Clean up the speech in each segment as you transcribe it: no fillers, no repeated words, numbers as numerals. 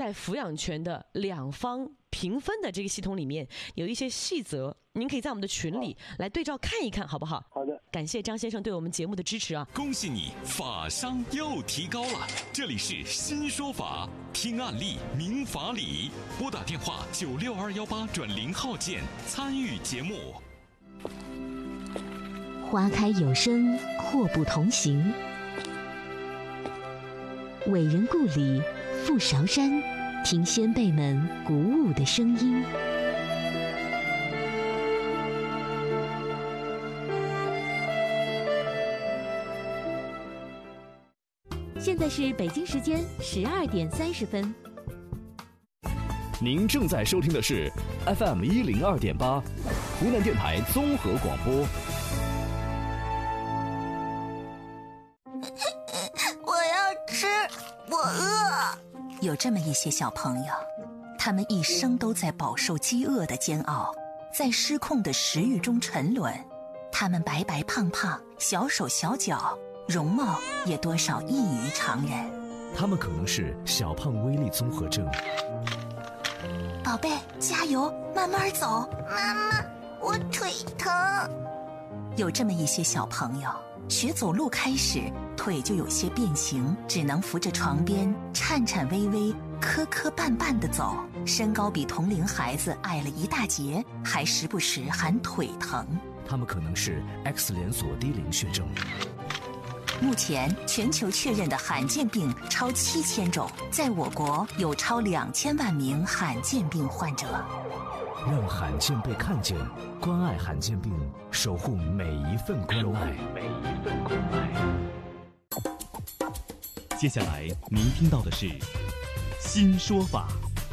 在抚养权的两方平分的这个系统里面有一些细则，您可以在我们的群里来对照看一看，好不好？ 好的， 感谢张先生对我们节目的支持啊！ 恭喜你，法商又提高了。这里是新说法，听案例明法理，拨打电话96218转0号键参与节目。 花开有声，阔步同行。伟人故里，富韶山，听先辈们鼓舞的声音。现在是北京时间12点30分。 您正在收听的是 FM 102.8，湖南电台综合广播。 我要吃，我饿。有这么一些小朋友，他们一生都在饱受饥饿的煎熬，在失控的食欲中沉沦。他们白白胖胖，小手小脚，容貌也多少异于常人。 他们可能是小胖微粒综合症。 宝贝，加油，慢慢走。妈妈，我腿疼。有这么一些小朋友，学走路开始，腿就有些变形，只能扶着床边，颤颤巍巍、磕磕绊绊地走。身高比同龄孩子矮了一大截，还时不时喊腿疼。 他们可能是 X 连锁低龄血症。 目前全球确认的罕见病超7000种，在我国有超2000万名罕见病患者。 让罕见被看见，关爱罕见病，守护每一份关爱。 接下来您听到的是新说法。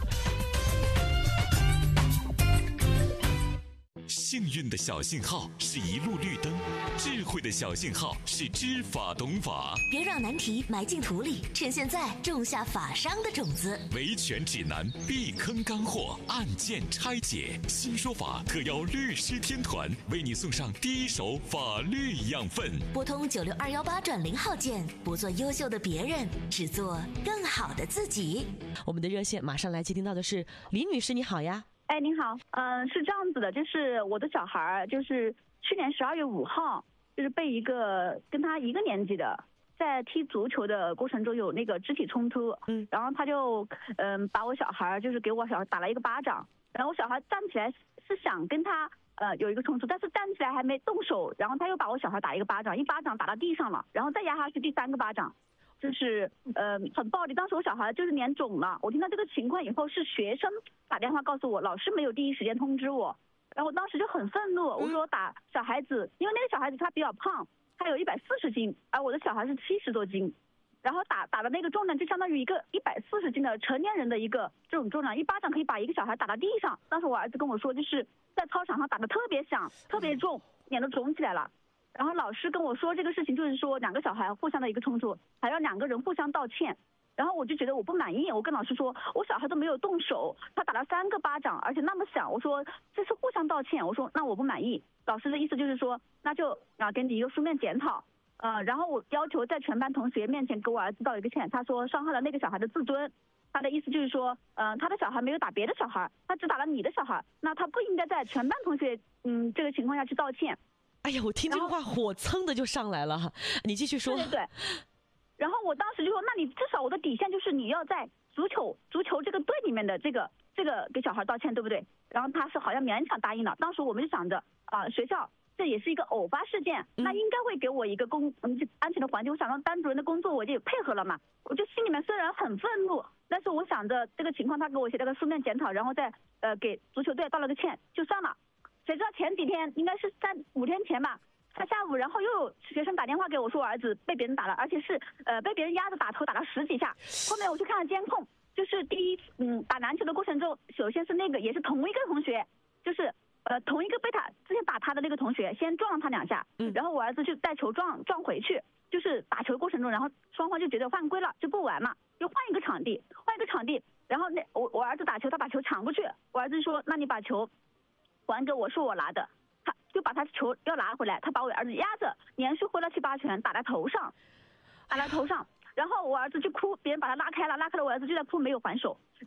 幸运的小信号是一路绿灯，智慧的小信号是知法懂法。 别让难题埋进土里，趁现在种下法商的种子。 维权指南，避坑干货，案件拆解。新说法特邀律师天团为你送上第一手法律养分。 拨通96218转0号键，不做优秀的别人，只做更好的自己。 我们的热线马上来接听到的是李女士，你好呀。 哎，您好，是这样子的，就是我的小孩就是去年12月5号，就是被一个跟他一个年级的在踢足球的过程中有那个肢体冲突，然后他就把我小孩就是给我小孩打了一个巴掌，然后我小孩站起来是想跟他有一个冲突，但是站起来还没动手，然后他又把我小孩打一个巴掌，一巴掌打到地上了，然后再压下去第3个巴掌。就是很暴力，当时我小孩就是脸肿了。我听到这个情况以后，是学生打电话告诉我，老师没有第一时间通知我，然后我当时就很愤怒，我说打小孩子，因为那个小孩子他比较胖，他有140斤，而我的小孩是70多斤，然后打的那个重量就相当于一个140斤的成年人的一个这种重量，一巴掌可以把一个小孩打到地上。当时我儿子跟我说，就是在操场上打的特别响，特别重，脸都肿起来了。然后老师跟我说这个事情就是说2个小孩互相的一个冲突，还要2个人互相道歉。然后我就觉得我不满意，我跟老师说我小孩都没有动手，他打了3个巴掌，而且那么响，我说这是互相道歉，我说那我不满意。老师的意思就是说那就给你一个书面检讨，然后我要求在全班同学面前给我儿子道一个歉，他说伤害了那个小孩的自尊。他的意思就是说他的小孩没有打别的小孩，他只打了你的小孩，那他不应该在全班同学这个情况下去道歉。 哎呀，我听这个话火蹭的就上来了，你继续说。 对。然后我当时就说，那你至少我的底线就是你要在足球这个队里面的这个给小孩道歉，对不对？然后他是好像勉强答应了。当时我们就想着学校这也是一个偶发事件，那应该会给我一个安全的环境。我想让班主任的工作我就也配合了嘛。我就心里面虽然很愤怒，但是我想着这个情况他给我写了个书面检讨，然后再给足球队道了个歉就算了。谁知道前几天应该是5天前吧，他下午然后又有学生打电话给我说我儿子被别人打了，而且是被别人压着打头打了10几下。后面我去看了监控，就是第一打篮球的过程中，首先是那个也是同一个同学，就是同一个被他之前打他的那个同学先撞了他2下，然后我儿子就带球撞回去，就是打球过程中，然后双方就觉得犯规了就不玩嘛，又换一个场地，然后我儿子打球，他把球抢过去，我儿子说那你把球还给我，是我拿的，他就把他球要拿回来，他把我儿子压着，连续挥了7、8拳，打在头上，然后我儿子就哭，别人把他拉开了，我儿子就在哭，没有还手。